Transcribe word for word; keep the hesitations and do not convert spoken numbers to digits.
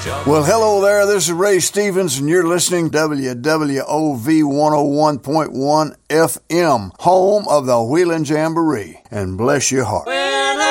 Well, hello there. This is Ray Stevens, and you're listening to W W O V one oh one point one F M, home of the Wheeling Jamboree. And bless your heart. Well,